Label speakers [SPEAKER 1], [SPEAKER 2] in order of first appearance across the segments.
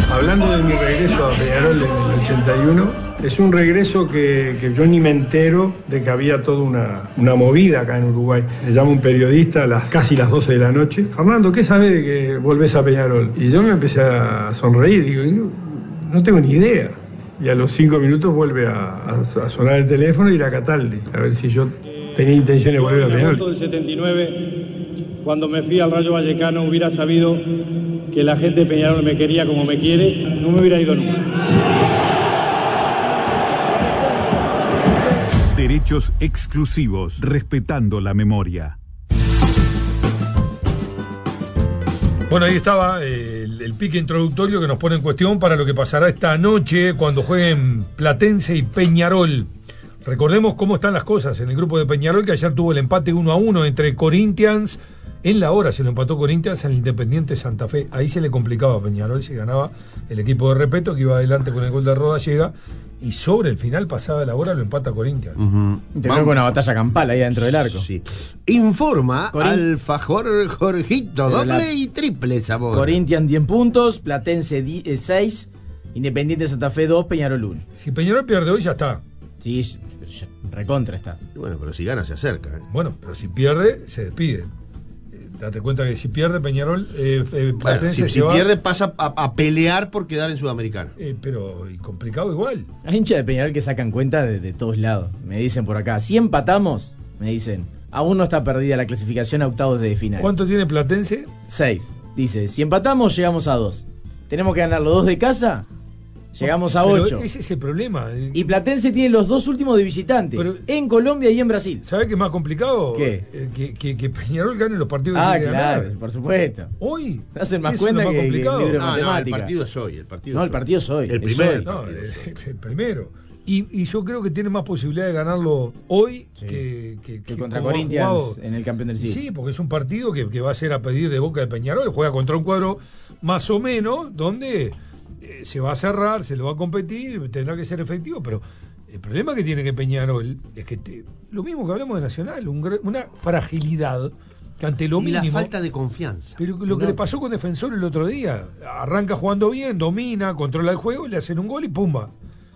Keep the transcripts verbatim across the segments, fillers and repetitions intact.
[SPEAKER 1] Hablando de mi regreso a Peñarol en el ochenta y uno, es un regreso que, que yo ni me entero de que había toda una, una movida acá en Uruguay. Me llama un periodista a las casi las doce de la noche. Fernando, ¿qué sabes de que volvés a Peñarol? Y yo me empecé a sonreír. Digo, no tengo ni idea. Y a los cinco minutos vuelve a, a, a sonar el teléfono y ir a Cataldi, a ver si yo tenía intención de volver a Peñarol.
[SPEAKER 2] En agosto del setenta y nueve, cuando me fui al Rayo Vallecano, hubiera sabido que la gente de Peñarol me quería como me quiere, no me hubiera ido nunca.
[SPEAKER 3] Derechos exclusivos, respetando la memoria.
[SPEAKER 4] Bueno, ahí estaba eh, el, el pique introductorio que nos pone en cuestión para lo que pasará esta noche cuando jueguen Platense y Peñarol. Recordemos cómo están las cosas en el grupo de Peñarol, que ayer tuvo el empate uno a uno entre Corinthians. En la hora se lo empató Corinthians al Independiente Santa Fe. Ahí se le complicaba a Peñarol, se ganaba el equipo de Repeto, que iba adelante con el gol de Rodallega, y sobre el final, pasada la hora, lo empata Corinthians.
[SPEAKER 5] Uh-huh.
[SPEAKER 6] Terminó con una batalla campal ahí dentro del arco.
[SPEAKER 5] Sí. Informa
[SPEAKER 6] Corin-
[SPEAKER 5] Alfajor Jorgito,
[SPEAKER 6] Pero
[SPEAKER 5] doble
[SPEAKER 6] la-
[SPEAKER 5] y triple sabor.
[SPEAKER 6] Corinthians diez puntos, Platense seis, Independiente Santa Fe dos, Peñarol uno.
[SPEAKER 4] Si Peñarol pierde hoy, ya está.
[SPEAKER 6] Sí, ya- recontra está.
[SPEAKER 5] Bueno, pero si gana se acerca. ¿eh?
[SPEAKER 4] Bueno, pero si pierde, se despide. Eh, Date cuenta que si pierde Peñarol, eh, eh,
[SPEAKER 5] Bueno,
[SPEAKER 4] Platense
[SPEAKER 5] si,
[SPEAKER 4] se
[SPEAKER 5] si
[SPEAKER 4] va.
[SPEAKER 5] pierde pasa a, a pelear por quedar en Sudamericana.
[SPEAKER 4] Eh, pero y complicado igual.
[SPEAKER 6] Hay hinchas de Peñarol que sacan cuenta de, de todos lados. Me dicen por acá, si empatamos, me dicen, aún no está perdida la clasificación a octavos de final.
[SPEAKER 4] ¿Cuánto tiene Platense?
[SPEAKER 6] seis. Dice, si empatamos, llegamos a dos. Tenemos que ganar los dos de casa, llegamos a
[SPEAKER 4] Pero
[SPEAKER 6] ocho.
[SPEAKER 4] ese es el problema.
[SPEAKER 6] Y Platense tiene los dos últimos de visitante,
[SPEAKER 4] Pero-
[SPEAKER 6] en Colombia y en Brasil.
[SPEAKER 4] ¿Sabes qué es más complicado?
[SPEAKER 6] ¿Qué?
[SPEAKER 4] Eh, que, que, que Peñarol gane los partidos que
[SPEAKER 6] Ah,
[SPEAKER 4] tiene que
[SPEAKER 6] claro,
[SPEAKER 4] ganar.
[SPEAKER 6] por supuesto.
[SPEAKER 4] Hoy.
[SPEAKER 6] Hacen más
[SPEAKER 4] eso es
[SPEAKER 6] cuenta
[SPEAKER 4] lo más
[SPEAKER 6] que- que
[SPEAKER 4] complicado.
[SPEAKER 6] el libro de
[SPEAKER 5] No, no, el
[SPEAKER 6] matemática.
[SPEAKER 5] partido es hoy. El partido
[SPEAKER 6] No,
[SPEAKER 5] es
[SPEAKER 6] el partido es hoy.
[SPEAKER 5] El
[SPEAKER 6] es
[SPEAKER 5] primero.
[SPEAKER 6] hoy.
[SPEAKER 4] No,
[SPEAKER 5] partido,
[SPEAKER 4] el,
[SPEAKER 5] sí.
[SPEAKER 4] el primero. Y, y yo creo que tiene más posibilidad de ganarlo hoy
[SPEAKER 6] Sí.
[SPEAKER 4] que, que,
[SPEAKER 6] Que
[SPEAKER 4] que
[SPEAKER 6] contra
[SPEAKER 4] como ha
[SPEAKER 6] Corinthians
[SPEAKER 4] jugado.
[SPEAKER 6] en el campeón del siglo.
[SPEAKER 4] Sí, porque es un partido que, que va a ser a pedir de boca de Peñarol. Juega contra un cuadro más o menos, donde eh, se va a cerrar, se lo va a competir, tendrá que ser efectivo, pero el problema que tiene que Peñarol es que te- lo mismo que hablamos de Nacional, un gra- una fragilidad que ante lo
[SPEAKER 5] Y la
[SPEAKER 4] mínimo.
[SPEAKER 5] falta de confianza.
[SPEAKER 4] Pero lo que
[SPEAKER 6] No.
[SPEAKER 4] le pasó con Defensor el otro día, arranca jugando bien, domina, controla el juego, le hacen un gol y pumba.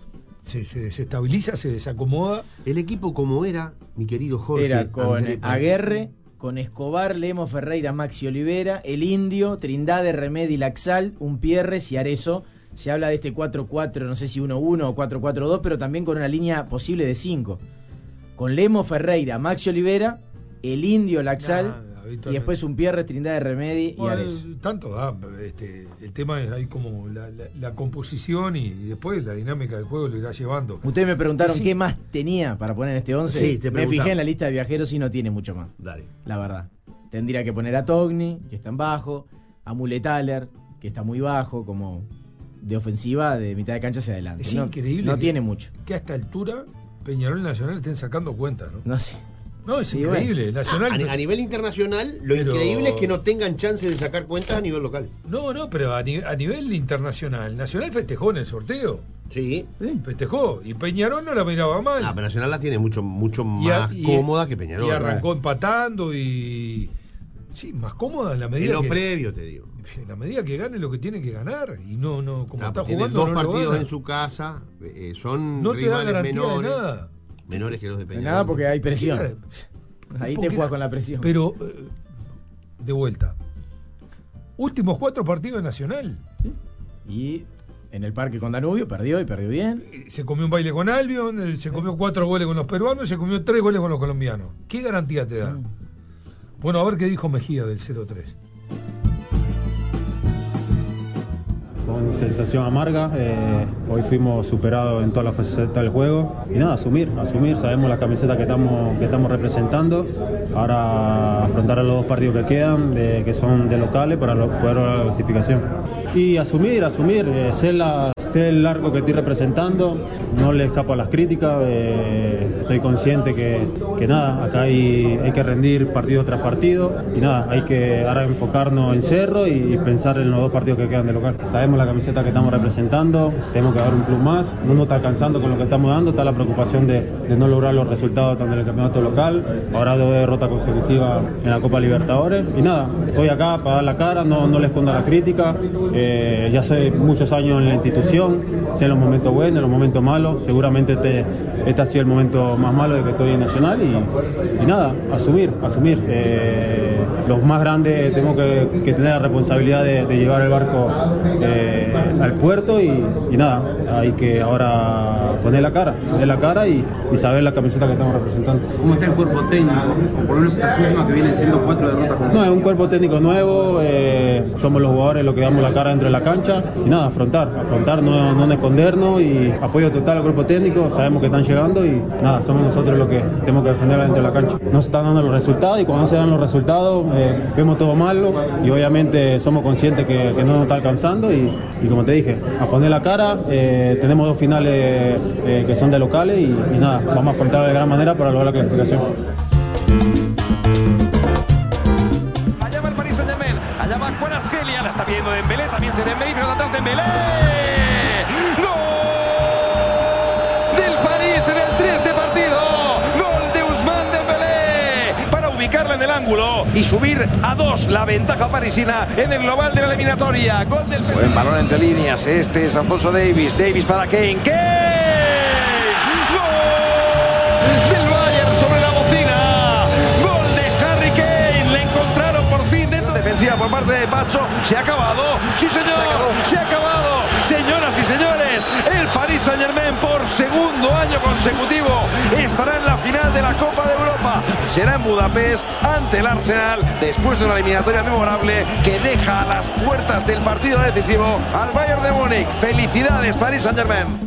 [SPEAKER 4] Se, se desestabiliza, se desacomoda.
[SPEAKER 5] El equipo como era, mi querido Jorge.
[SPEAKER 6] Era con
[SPEAKER 5] André-
[SPEAKER 6] Aguerre, con Escobar, Lemo, Ferreira, Maxi Olivera, El Indio, Trindade, Remedi, Laxal, Umpierres y Arezzo. Se habla de este cuatro cuatro, no sé si uno uno o cuatro cuatro dos, pero también con una línea posible de cinco. Con Lemo, Ferreira, Maxi Olivera, El Indio, Laxal,
[SPEAKER 4] Nah, habitualmente.
[SPEAKER 6] y después Umpierres, Trindade, Remedi y
[SPEAKER 4] Bueno,
[SPEAKER 6] Arezzo.
[SPEAKER 4] tanto da, este, el tema es ahí como la, la- la composición y, y después la dinámica del juego lo irá llevando.
[SPEAKER 6] Ustedes me preguntaron
[SPEAKER 4] Sí.
[SPEAKER 6] qué más tenía para poner en este once.
[SPEAKER 5] Sí, te
[SPEAKER 6] me
[SPEAKER 5] preguntaba.
[SPEAKER 6] fijé en la lista de viajeros y no tiene mucho más.
[SPEAKER 5] Dale.
[SPEAKER 6] La verdad. Tendría que poner a Togni, que está en bajo, a Muletaler, que está muy bajo, como de ofensiva, de mitad de cancha hacia adelante.
[SPEAKER 4] Es
[SPEAKER 6] no,
[SPEAKER 4] increíble
[SPEAKER 6] No
[SPEAKER 4] que-
[SPEAKER 6] tiene mucho.
[SPEAKER 4] Que a esta altura Peñarol y Nacional estén sacando cuentas, ¿no?
[SPEAKER 6] No sé.
[SPEAKER 4] No, es
[SPEAKER 6] Sí,
[SPEAKER 4] increíble.
[SPEAKER 5] A,
[SPEAKER 4] Nacional.
[SPEAKER 5] a nivel internacional, lo
[SPEAKER 4] Pero-
[SPEAKER 5] increíble es que no tengan chance de sacar cuentas a nivel local.
[SPEAKER 4] No, no, pero a, ni- a nivel internacional, Nacional festejó en el sorteo.
[SPEAKER 5] Sí.
[SPEAKER 6] Sí.
[SPEAKER 4] Festejó. Y Peñarol no la miraba mal.
[SPEAKER 5] Ah, pero Nacional la tiene mucho, mucho
[SPEAKER 4] Y a-
[SPEAKER 5] más
[SPEAKER 4] y-
[SPEAKER 5] cómoda que Peñarol.
[SPEAKER 4] Y arrancó empatando y. Sí, más cómoda en la
[SPEAKER 5] En
[SPEAKER 4] medida
[SPEAKER 5] lo
[SPEAKER 4] que.
[SPEAKER 5] previo, te digo.
[SPEAKER 4] En la medida que gane lo que tiene que ganar. Y no, no, como
[SPEAKER 5] Ah,
[SPEAKER 4] está
[SPEAKER 5] tiene
[SPEAKER 4] jugando.
[SPEAKER 5] dos
[SPEAKER 4] no lo
[SPEAKER 5] partidos
[SPEAKER 4] gana.
[SPEAKER 5] en su casa, eh, son
[SPEAKER 4] No te da
[SPEAKER 5] rivales
[SPEAKER 4] garantía
[SPEAKER 5] menores,
[SPEAKER 4] de nada.
[SPEAKER 5] menores que los de
[SPEAKER 6] De
[SPEAKER 5] Peñarol.
[SPEAKER 6] nada porque hay presión.
[SPEAKER 4] Claro.
[SPEAKER 6] Ahí
[SPEAKER 4] Porque-
[SPEAKER 6] te juegas con la presión.
[SPEAKER 4] Pero, eh, de vuelta. Últimos cuatro partidos de Nacional.
[SPEAKER 6] Y en el parque con Danubio perdió y perdió bien.
[SPEAKER 4] Eh, Se comió un baile con Albion, eh, se comió cuatro goles con los peruanos, se comió tres goles con los colombianos. ¿Qué garantía te da?
[SPEAKER 6] Mm.
[SPEAKER 4] Bueno, a ver qué dijo Mejía del cero tres.
[SPEAKER 7] Con sensación amarga, eh, hoy fuimos superados en toda la faceta del juego y nada, asumir, asumir, sabemos la camiseta que estamos, que estamos representando, ahora afrontar a los dos partidos que quedan, de, que son de locales para lo- poder lograr la clasificación. Y asumir, asumir, eh, ser, las, sé el arco que estoy representando, no le escapo a las críticas, eh, soy consciente que, que nada, acá hay, hay que rendir partido tras partido y nada, hay que ahora enfocarnos en Cerro y pensar en los dos partidos que quedan de local. Sabemos la camiseta que estamos representando, tenemos que dar un plus más, no nos está alcanzando con lo que estamos dando, está la preocupación de, de no lograr los resultados tanto en el campeonato local, ahora dos derrotas consecutivas en la Copa Libertadores y nada, estoy acá para dar la cara, no, no le escondo la crítica, eh, ya sé muchos años en la institución, sé los momentos buenos, los momentos malos, seguramente este, este ha sido el momento más malo de que estoy en Nacional y, y nada, asumir, asumir. Eh, los más grandes tenemos que, que tener la responsabilidad de, de llevar el barco eh, al puerto y, y nada, hay que ahora poner la cara, poner la cara y, y saber la camiseta que estamos representando.
[SPEAKER 8] ¿Cómo está el cuerpo técnico? O por lo menos estas últimas que vienen siendo cuatro derrotas.
[SPEAKER 7] No, es un cuerpo técnico nuevo, eh, somos los jugadores los que damos la cara dentro de la cancha y nada, afrontar, afrontar, no, no escondernos y apoyo total al cuerpo técnico, sabemos que están llegando y nada, somos nosotros los que tenemos que defender dentro de la cancha. No se están dando los resultados y cuando no se dan los resultados eh, vemos todo malo y obviamente somos conscientes que, que no nos está alcanzando y, y como te dije, a poner la cara, eh, tenemos dos finales eh, que son de locales y, y nada, vamos a afrontar de gran manera para lograr la clasificación.
[SPEAKER 9] Allá va el Paris Saint-Germain, allá va Kvaratskhelia, la está pidiendo Dembélé, también se Dembélé, pero atrás Dembélé. ¡Gol del París en el triste partido! ¡Gol de Ousmane Dembélé! Para ubicarla en el ángulo y subir a dos la ventaja parisina en el global de la eliminatoria. Gol del P S G. Buen balón entre líneas, este es Alfonso Davies, Davies para Kane, Kane. Por parte de Pacho, se ha acabado, sí señor, se, se ha acabado, señoras y señores, el Paris Saint-Germain por segundo año consecutivo estará en la final de la Copa de Europa, será en Budapest ante el Arsenal después de una eliminatoria memorable que deja a las puertas del partido decisivo al Bayern de Múnich. Felicidades Paris Saint-Germain.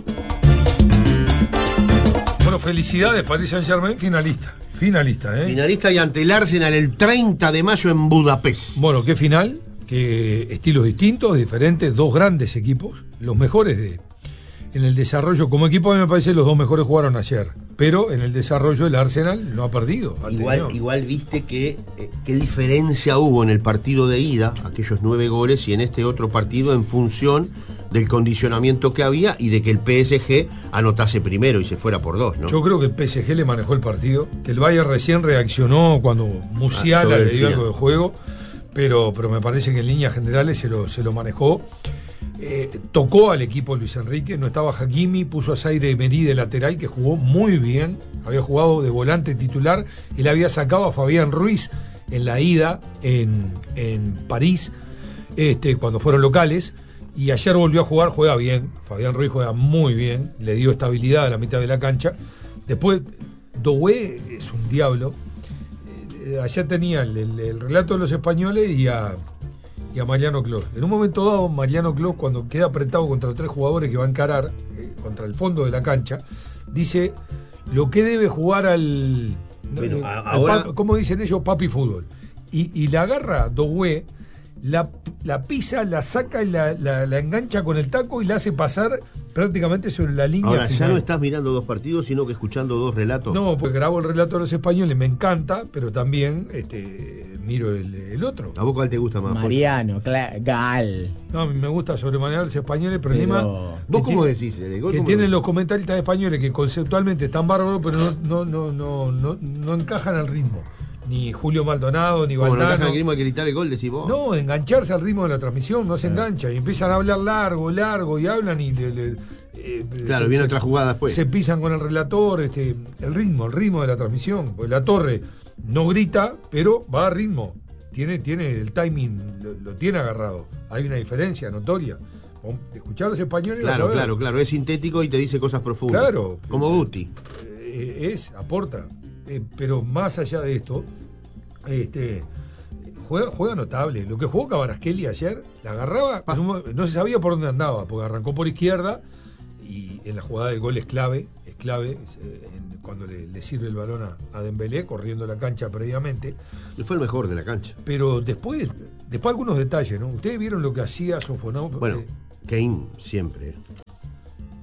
[SPEAKER 4] Bueno, felicidades Paris Saint-Germain, finalista. Finalista, ¿eh?
[SPEAKER 5] Finalista y ante el Arsenal el treinta de mayo en Budapest.
[SPEAKER 4] Bueno, qué final, qué estilos distintos, diferentes, dos grandes equipos, los mejores de en el desarrollo. Como equipo a mí me parece los dos mejores jugaron ayer, pero en el desarrollo el Arsenal no ha perdido. Ha
[SPEAKER 5] igual, igual viste que eh, qué diferencia hubo en el partido de ida, aquellos nueve goles, y en este otro partido en función del condicionamiento que había y de que el P S G anotase primero y se fuera por dos, ¿no?
[SPEAKER 4] Yo creo que el P S G le manejó el partido, que el Bayern recién reaccionó cuando Musiala ah, le dio algo de juego, pero, pero me parece que en líneas generales se lo, se lo manejó. Eh, tocó al equipo Luis Enrique, no estaba Hakimi, puso a Zaire Emery de lateral, que jugó muy bien, había jugado de volante titular, y le había sacado a Fabián Ruiz en la ida en, en París, este, cuando fueron locales. Y ayer volvió a jugar, juega bien. Fabián Ruiz juega muy bien. Le dio estabilidad a la mitad de la cancha. Después, Doué es un diablo. Eh, ayer tenía el, el, el relato de los españoles y a, y a Mariano Clos. En un momento dado, Mariano Clos, cuando queda apretado contra tres jugadores que va a encarar, eh, contra el fondo de la cancha, dice lo que debe jugar al...
[SPEAKER 5] Bueno,
[SPEAKER 4] eh,
[SPEAKER 5] ahora...
[SPEAKER 4] al, ¿cómo dicen ellos? Papi fútbol. Y, y la agarra Doué, La, la pisa, la saca y la, la, la engancha con el taco y la hace pasar prácticamente sobre la línea
[SPEAKER 5] Ahora,
[SPEAKER 4] final.
[SPEAKER 5] ya no estás mirando dos partidos, sino que escuchando dos relatos.
[SPEAKER 4] No, pues grabo el relato de los españoles, me encanta, pero también este, miro el, el otro.
[SPEAKER 5] ¿A vos cuál te gusta más?
[SPEAKER 6] Mariano, Gal.
[SPEAKER 4] No, a mí me gusta sobremanera los españoles, el problema...
[SPEAKER 6] Pero...
[SPEAKER 5] ¿Vos cómo decís? ¿El gol
[SPEAKER 4] que
[SPEAKER 5] cómo
[SPEAKER 4] tienen
[SPEAKER 5] lo...
[SPEAKER 4] los comentaristas españoles que conceptualmente están bárbaros, pero no, no, no, no, no, no encajan al ritmo. Ni Julio Maldonado, ni
[SPEAKER 5] Bueno,
[SPEAKER 4] Valdano.
[SPEAKER 5] no que gritar el gol, decís vos.
[SPEAKER 4] No, engancharse al ritmo de la transmisión, no se engancha. Y empiezan a hablar largo, largo, y hablan y le, le, eh,
[SPEAKER 5] claro,
[SPEAKER 4] se,
[SPEAKER 5] viene
[SPEAKER 4] se,
[SPEAKER 5] otra jugada después.
[SPEAKER 4] Se pisan con el relator, este, el ritmo, el ritmo de la transmisión. Pues la torre no grita, pero va a ritmo. Tiene, tiene el timing, lo, lo tiene agarrado. Hay una diferencia notoria. Escuchar a los españoles.
[SPEAKER 5] Claro, claro, claro. Es sintético y te dice cosas profundas.
[SPEAKER 4] Claro.
[SPEAKER 5] Como Guti.
[SPEAKER 4] Eh, es, aporta. Eh, pero más allá de esto, este, juega, juega notable. Lo que jugó Kvaratskhelia ayer, la agarraba, ah. un, no se sabía por dónde andaba, porque arrancó por izquierda y en la jugada del gol es clave, es clave eh, en, cuando le, le sirve el balón a, a Dembélé, corriendo la cancha previamente.
[SPEAKER 5] Y fue el mejor de la cancha.
[SPEAKER 4] Pero después, después algunos detalles, ¿no? Ustedes vieron lo que hacía Sofonau.
[SPEAKER 5] Bueno,
[SPEAKER 4] eh,
[SPEAKER 5] Kane siempre.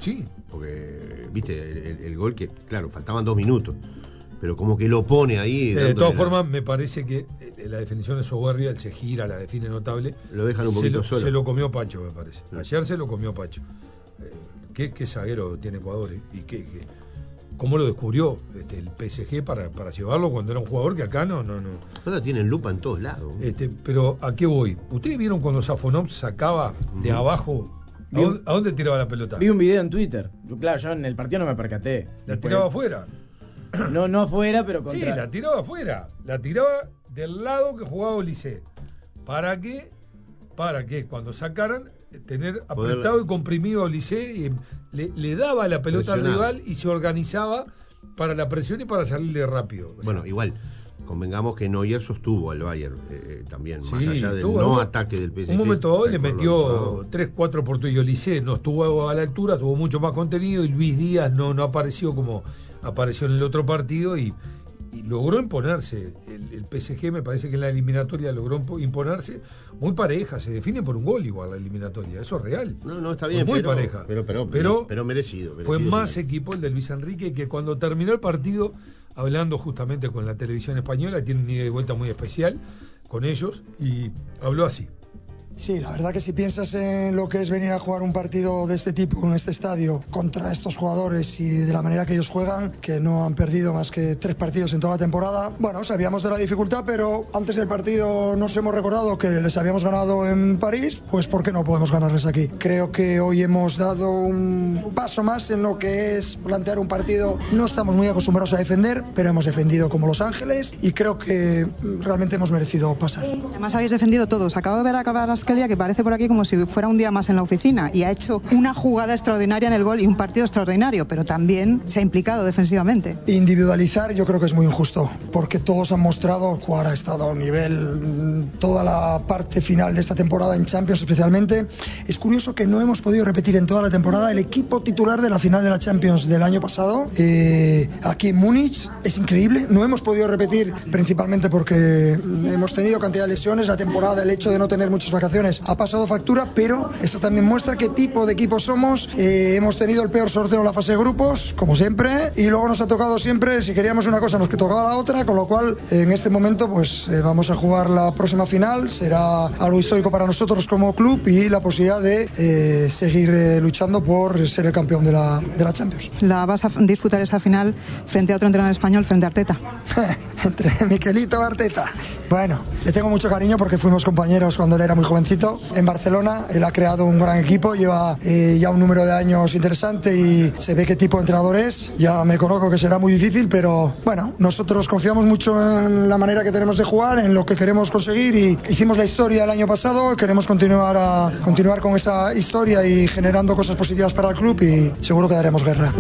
[SPEAKER 4] Sí.
[SPEAKER 5] Porque, viste, el, el, el gol que, claro, faltaban dos minutos. Pero como que lo pone ahí.
[SPEAKER 4] Eh, de todas formas, me parece que eh, la definición es soberbia, él se gira, la define notable.
[SPEAKER 5] Lo dejan un poquito
[SPEAKER 4] se lo,
[SPEAKER 5] solo.
[SPEAKER 4] Se lo comió Pacho, me parece. Ayer se lo comió Pacho. Eh, ¿qué, ¿Qué zaguero tiene Ecuador? Eh? ¿Y qué, qué, cómo lo descubrió este, el P S G para, para llevarlo cuando era un jugador que acá no... no, no.
[SPEAKER 5] Ahora tienen lupa en todos lados.
[SPEAKER 4] Este, pero ¿a qué voy? ¿Ustedes vieron cuando Safonov sacaba de abajo? ¿A dónde, ¿A dónde tiraba la pelota?
[SPEAKER 6] Vi un video en Twitter. Yo, claro, yo en el partido no me percaté.
[SPEAKER 4] La
[SPEAKER 6] Después,
[SPEAKER 4] tiraba afuera.
[SPEAKER 6] No, no afuera, pero contra...
[SPEAKER 4] Sí, la tiraba afuera. La tiraba del lado que jugaba Olise. ¿Para qué? Para que cuando sacaran, tener apretado Poder... y comprimido a Olise, y le, le daba la pelota al rival y se organizaba para la presión y para salirle rápido. O sea,
[SPEAKER 5] bueno, igual, convengamos que Neuer sostuvo al Bayern eh, también,
[SPEAKER 4] sí,
[SPEAKER 5] más allá del
[SPEAKER 4] tuvo,
[SPEAKER 5] no ataque del P S G.
[SPEAKER 4] Un momento dado le metió tres cuatro oportunidades. Olise no estuvo a la altura, tuvo mucho más contenido, y Luis Díaz no, no apareció como apareció en el otro partido, y, y logró imponerse. El, el P S G me parece que en la eliminatoria logró imponerse muy pareja, se define por un gol igual la eliminatoria, eso es real.
[SPEAKER 5] No, no, está bien,
[SPEAKER 4] muy
[SPEAKER 5] pero,
[SPEAKER 4] pareja.
[SPEAKER 5] Pero, pero,
[SPEAKER 4] pero,
[SPEAKER 5] pero merecido, merecido.
[SPEAKER 4] Fue más
[SPEAKER 5] también.
[SPEAKER 4] equipo el de Luis Enrique, que cuando terminó el partido, hablando justamente con la televisión española, tiene un ida y vuelta muy especial con ellos, y habló así.
[SPEAKER 10] Sí, la verdad que si piensas en lo que es venir a jugar un partido de este tipo en este estadio contra estos jugadores y de la manera que ellos juegan, que no han perdido más que tres partidos en toda la temporada, bueno, sabíamos de la dificultad, pero antes del partido nos hemos recordado que les habíamos ganado en París, pues ¿por qué no podemos ganarles aquí? Creo que hoy hemos dado un paso más en lo que es plantear un partido. No estamos muy acostumbrados a defender, pero hemos defendido como Los Ángeles y creo que realmente hemos merecido pasar.
[SPEAKER 11] Además habéis defendido todos. Acabo de ver acabar las que parece por aquí como si fuera un día más en la oficina, y ha hecho una jugada extraordinaria en el gol y un partido extraordinario, pero también se ha implicado defensivamente.
[SPEAKER 10] Individualizar yo creo que es muy injusto, porque todos han mostrado cuál ha estado a nivel toda la parte final de esta temporada en Champions especialmente. Es curioso que no hemos podido repetir en toda la temporada el equipo titular de la final de la Champions del año pasado, eh, aquí en Múnich. Es increíble, no hemos podido repetir principalmente porque hemos tenido cantidad de lesiones, la temporada, el hecho de no tener muchas vacaciones ha pasado factura, pero eso también muestra qué tipo de equipo somos. Eh, hemos tenido el peor sorteo en la fase de grupos, como siempre, y luego nos ha tocado siempre, si queríamos una cosa nos tocaba la otra, con lo cual en este momento pues eh, vamos a jugar la próxima final, será algo histórico para nosotros como club y la posibilidad de eh, seguir eh, luchando por ser el campeón de la, de la Champions.
[SPEAKER 11] ¿La vas a disputar esa final frente a otro entrenador español, frente a Arteta?
[SPEAKER 10] Entre Miquelito y Arteta. Bueno, le tengo mucho cariño porque fuimos compañeros cuando él era muy jovencito en Barcelona. Él ha creado un gran equipo, lleva eh, ya un número de años interesante y se ve qué tipo de entrenador es. Ya me conozco que será muy difícil, pero bueno, nosotros confiamos mucho en la manera que tenemos de jugar, en lo que queremos conseguir, y hicimos la historia el año pasado, queremos continuar, a, continuar con esa historia y generando cosas positivas para el club, y seguro que daremos guerra.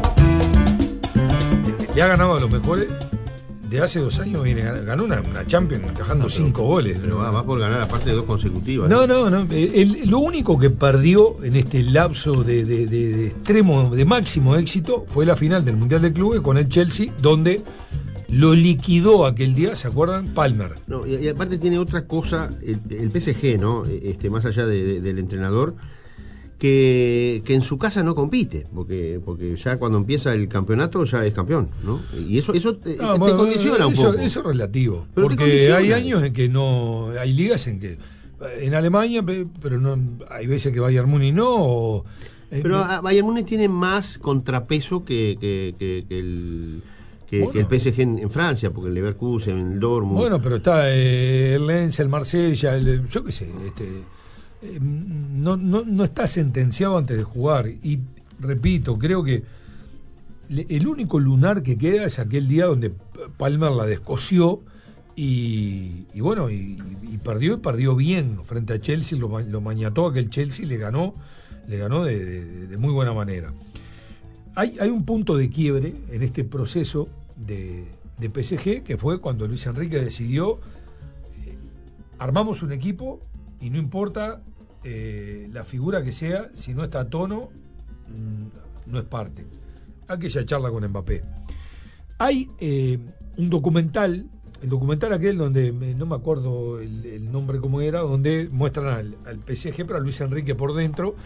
[SPEAKER 4] Le ha ganado a los mejores. De hace dos años viene, ganó una, una Champions encajando no, pero, cinco goles.
[SPEAKER 5] Pero va, va por ganar aparte de dos consecutivas.
[SPEAKER 4] No, no, no. no el, lo único que perdió en este lapso de, de, de, de extremo, de máximo éxito, fue la final del Mundial de Clubes con el Chelsea, donde lo liquidó aquel día, ¿se acuerdan? Palmer.
[SPEAKER 5] No, y, y aparte tiene otra cosa, el, el P S G, ¿no? Este, más allá de, de, del entrenador, que, que en su casa no compite, porque porque ya cuando empieza el campeonato ya es campeón, ¿no? Y eso eso te,
[SPEAKER 4] no,
[SPEAKER 5] te
[SPEAKER 4] bueno,
[SPEAKER 5] condiciona un
[SPEAKER 4] eso,
[SPEAKER 5] poco.
[SPEAKER 4] Eso es relativo, pero porque hay años en que no, hay ligas en que, en Alemania, pero no, hay veces que Bayern Múnich no, o,
[SPEAKER 5] eh, pero no, Bayern Múnich tiene más contrapeso que, que, que, que el... Que, bueno, que el P S G en, en Francia, porque el Leverkusen, el Dortmund...
[SPEAKER 4] Bueno, pero está eh, el Lens, el Marsella, el, yo qué sé, este, eh, no, no, no está sentenciado antes de jugar. Y repito, creo que le, el único lunar que queda es aquel día donde Palmer la descosió y, y bueno, y, y perdió y perdió bien frente a Chelsea, lo, lo mañató a que el Chelsea le ganó, le ganó de, de, de muy buena manera. Hay, hay un punto de quiebre en este proceso de, de P S G, que fue cuando Luis Enrique decidió eh, armamos un equipo y no importa eh, la figura que sea, si no está a tono, mmm, no es parte. Aquella charla con Mbappé. Hay eh, un documental, el documental aquel donde, no me acuerdo el, el nombre cómo era, donde muestran al, al P S G, pero a Luis Enrique por dentro,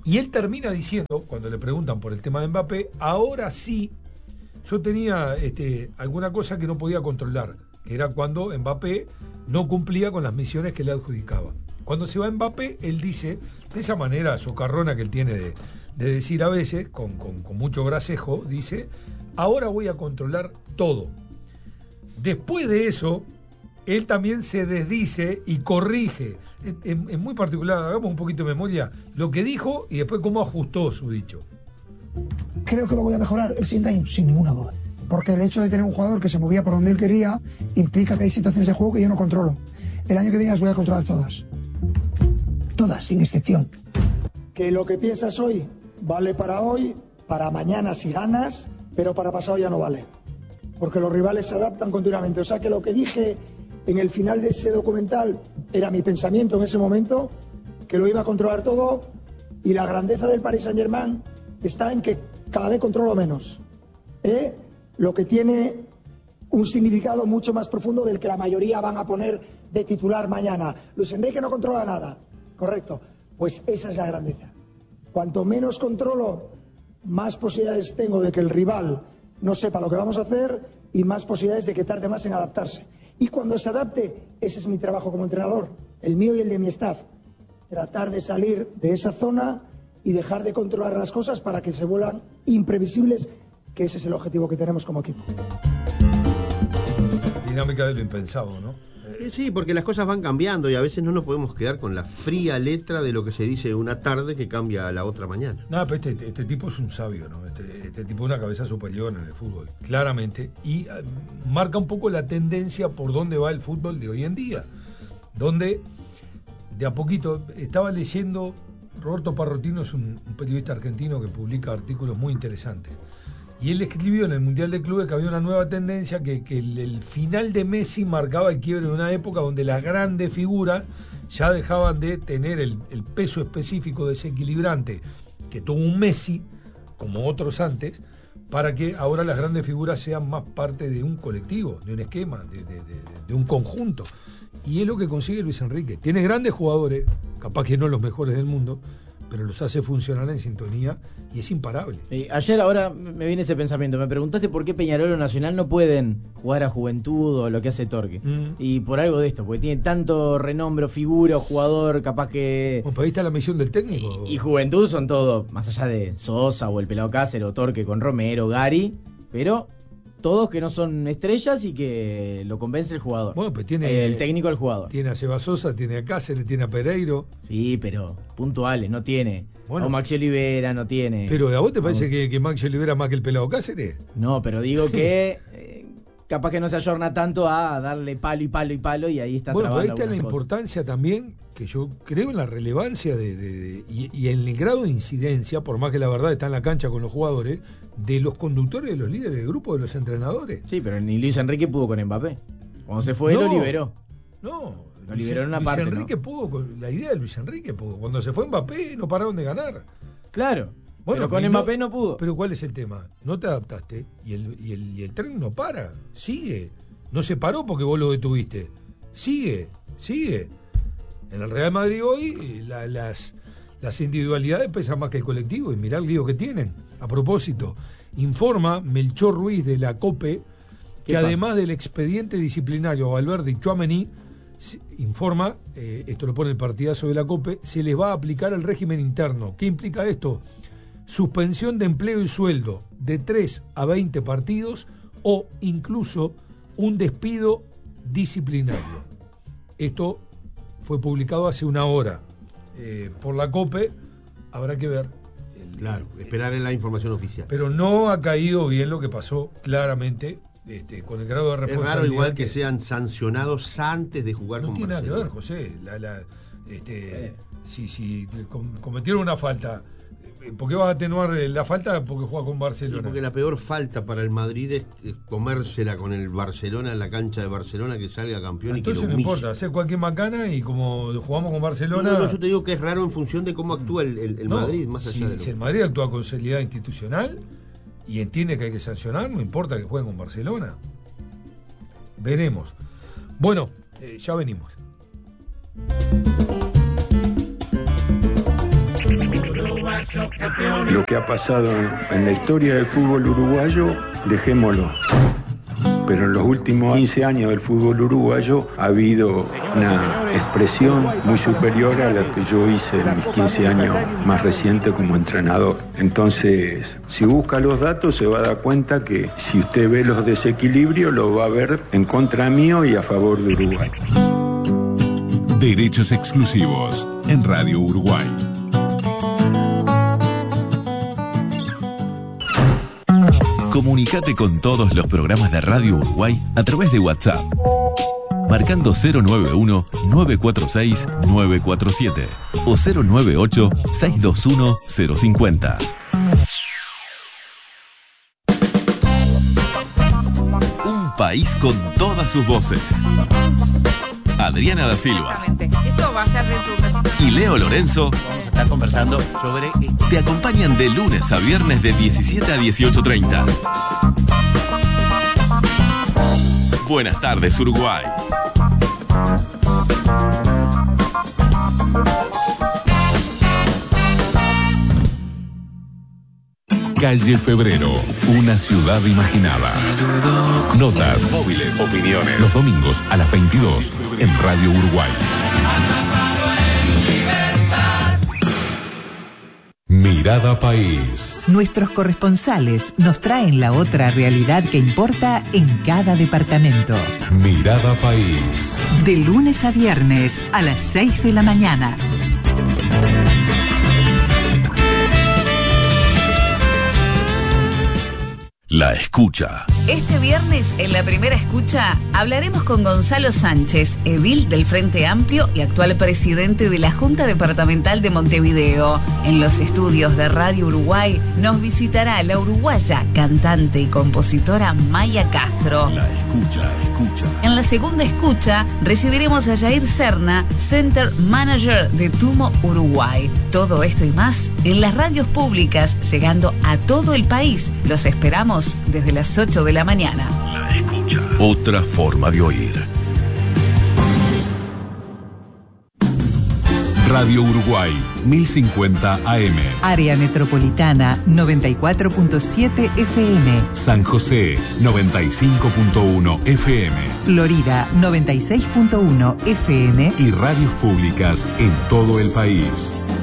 [SPEAKER 4] Y él termina diciendo, cuando le preguntan por el tema de Mbappé, ahora sí, yo tenía este, alguna cosa que no podía controlar, que era cuando Mbappé no cumplía con las misiones que le adjudicaba. Cuando se va Mbappé, él dice, de esa manera socarrona que él tiene de, de decir a veces, con, con, con mucho gracejo, dice, ahora voy a controlar todo. Después de eso, él también se desdice y corrige. Es, es, es muy particular, hagamos un poquito de memoria, lo que dijo y después cómo ajustó su dicho.
[SPEAKER 10] Creo que lo voy a mejorar el siguiente año, sin ninguna duda. Porque el hecho de tener un jugador que se movía por donde él quería implica que hay situaciones de juego que yo no controlo. El año que viene las voy a controlar todas. Todas, sin excepción. Que lo que piensas hoy vale para hoy, para mañana si ganas, pero para pasado ya no vale. Porque los rivales se adaptan continuamente. O sea que lo que dije en el final de ese documental era mi pensamiento en ese momento, que lo iba a controlar todo, y la grandeza del Paris Saint-Germain está en que cada vez controlo menos. ¿Eh? Lo que tiene un significado mucho más profundo del que la mayoría van a poner de titular mañana. Luis Enrique no controla nada. Correcto. Pues esa es la grandeza. Cuanto menos controlo, más posibilidades tengo de que el rival no sepa lo que vamos a hacer y más posibilidades de que tarde más en adaptarse. Y cuando se adapte, ese es mi trabajo como entrenador, el mío y el de mi staff. Tratar de salir de esa zona y dejar de controlar las cosas para que se vuelvan imprevisibles, que ese es el objetivo que tenemos como equipo.
[SPEAKER 4] Dinámica de lo impensado, ¿no?
[SPEAKER 5] Eh, sí, porque las cosas van cambiando y a veces no nos podemos quedar con la fría letra de lo que se dice una tarde que cambia a la otra mañana.
[SPEAKER 4] Nada, pero este, este tipo es un sabio, ¿no? Este, este tipo es una cabeza superior en el fútbol, claramente, y uh, marca un poco la tendencia por dónde va el fútbol de hoy en día, donde de a poquito estaba leyendo, Roberto Parrotino es un, un periodista argentino que publica artículos muy interesantes. Y él escribió en el Mundial de Clubes que había una nueva tendencia, que, que el, el final de Messi marcaba el quiebre de una época donde las grandes figuras ya dejaban de tener el, el peso específico desequilibrante que tuvo un Messi, como otros antes, para que ahora las grandes figuras sean más parte de un colectivo, de un esquema, de, de, de, de un conjunto. Y es lo que consigue Luis Enrique. Tiene grandes jugadores, capaz que no los mejores del mundo, pero los hace funcionar en sintonía y es imparable.
[SPEAKER 6] Eh, ayer ahora me viene ese pensamiento, me preguntaste por qué Peñarol o Nacional no pueden jugar a Juventud o lo que hace Torque. Mm. Y por algo de esto, porque tiene tanto renombre, figura, jugador, capaz que...
[SPEAKER 4] Bueno, ahí está la misión del técnico.
[SPEAKER 6] Y, y Juventud son todo, más allá de Sosa o el Pelado Cáceres o Torque con Romero, Gary, pero... todos que no son estrellas y que lo convence el jugador.
[SPEAKER 4] Bueno, pues tiene...
[SPEAKER 6] El técnico al jugador.
[SPEAKER 4] Tiene a Seba Sosa, tiene a Cáceres, tiene a Pereiro.
[SPEAKER 6] Sí, pero puntuales, no tiene. Bueno, o Maxi Olivera no tiene.
[SPEAKER 4] Pero ¿a vos te parece que, que Maxi Olivera más que el Pelado Cáceres?
[SPEAKER 6] No, pero digo que eh, capaz que no se ayorna tanto a darle palo y palo y palo y ahí está
[SPEAKER 4] bueno,
[SPEAKER 6] trabando.
[SPEAKER 4] Bueno, ahí está la cosas. Importancia también, que yo creo en la relevancia de, de, de y, y en el grado de incidencia, por más que la verdad está en la cancha con los jugadores, de los conductores, de los líderes de grupo, de los entrenadores.
[SPEAKER 6] Sí, pero ni Luis Enrique pudo con Mbappé. Cuando se fue,
[SPEAKER 4] no,
[SPEAKER 6] lo liberó.
[SPEAKER 4] No,
[SPEAKER 6] lo liberó en una
[SPEAKER 4] Luis
[SPEAKER 6] parte.
[SPEAKER 4] Luis Enrique
[SPEAKER 6] ¿no?
[SPEAKER 4] pudo, con la idea de Luis Enrique pudo. Cuando se fue Mbappé, no pararon de ganar.
[SPEAKER 6] Claro.
[SPEAKER 4] Bueno,
[SPEAKER 6] pero con Mbappé no, no pudo.
[SPEAKER 4] Pero ¿cuál es el tema? No te adaptaste y el, y, el, y el tren no para. Sigue. No se paró porque vos lo detuviste. Sigue, sigue. En el Real Madrid hoy la, las, las individualidades pesan más que el colectivo y mirá el lío que tienen. A propósito, informa Melchor Ruiz de la COPE que además del expediente disciplinario a Valverde y Tchouaméni, informa, eh, esto lo pone el partidazo de la COPE, se les va a aplicar el régimen interno. ¿Qué implica esto? Suspensión de empleo y sueldo de tres a veinte partidos o incluso un despido disciplinario. Esto fue publicado hace una hora eh, por la COPE, habrá que ver.
[SPEAKER 5] El, claro, esperar en la información oficial.
[SPEAKER 4] Pero no ha caído bien lo que pasó, claramente, este, con el grado de responsabilidad.
[SPEAKER 5] Es raro igual que, que sean sancionados antes de jugar
[SPEAKER 4] no
[SPEAKER 5] con
[SPEAKER 4] tiene
[SPEAKER 5] Barcelona.
[SPEAKER 4] nada que ver, José. La, la, este, eh. si, si cometieron una falta, ¿por qué vas a atenuar la falta? Porque juega con Barcelona.
[SPEAKER 5] Sí, porque la peor falta para el Madrid es comérsela con el Barcelona en la cancha de Barcelona, que salga campeón.
[SPEAKER 4] Entonces
[SPEAKER 5] y que lo
[SPEAKER 4] no importa, hacer cualquier macana y como jugamos con Barcelona...
[SPEAKER 5] No, no, yo te digo que es raro en función de cómo actúa el, el, el no, Madrid, más allá
[SPEAKER 4] si,
[SPEAKER 5] de lo...
[SPEAKER 4] Si el Madrid actúa con seriedad institucional y entiende que hay que sancionar, no importa que jueguen con Barcelona. Veremos. Bueno, eh, ya venimos.
[SPEAKER 12] Lo que ha pasado en la historia del fútbol uruguayo, dejémoslo. Pero en los últimos quince años del fútbol uruguayo ha habido una expresión muy superior a la que yo hice en mis quince años más recientes como entrenador. Entonces, si busca los datos se va a dar cuenta que si usted ve los desequilibrios, lo va a ver en contra mío y a favor de Uruguay.
[SPEAKER 13] Derechos exclusivos en Radio Uruguay.
[SPEAKER 14] Comunicate con todos los programas de Radio Uruguay a través de WhatsApp, marcando cero nueve uno, nueve cuatro seis, nueve cuatro siete o cero nueve ocho, seis dos uno, cero cinco cero. Un país con todas sus voces. Adriana da Silva.
[SPEAKER 15] Eso va a ser de tu...
[SPEAKER 14] Y Leo Lorenzo
[SPEAKER 16] vamos a estar conversando sobre...
[SPEAKER 14] te acompañan de lunes a viernes de diecisiete a dieciocho treinta. Buenas tardes, Uruguay.
[SPEAKER 13] Calle Febrero, una ciudad imaginada. Notas, móviles, opiniones. Los domingos a las veintidós en Radio Uruguay. Mirada País.
[SPEAKER 17] Nuestros corresponsales nos traen la otra realidad que importa en cada departamento.
[SPEAKER 13] Mirada País.
[SPEAKER 17] De lunes a viernes a las seis de la mañana.
[SPEAKER 14] La escucha.
[SPEAKER 15] Este viernes, en la primera escucha, hablaremos con Gonzalo Sánchez, edil del Frente Amplio y actual presidente de la Junta Departamental de Montevideo. En los estudios de Radio Uruguay nos visitará la uruguaya, cantante y compositora Maya Castro.
[SPEAKER 14] La escucha, escucha.
[SPEAKER 15] En la segunda escucha, recibiremos a Jair Serna, Center Manager de Tumo Uruguay. Todo esto y más en las radios públicas, llegando a todo el país. Los esperamos desde las ocho de la mañana.
[SPEAKER 14] La escucha. Otra forma de oír.
[SPEAKER 13] Radio Uruguay, mil cincuenta A M.
[SPEAKER 17] Área Metropolitana, noventa y cuatro punto siete F M.
[SPEAKER 13] San José, noventa y cinco punto uno F M.
[SPEAKER 17] Florida, noventa y seis punto uno F M.
[SPEAKER 13] Y radios públicas en todo el país.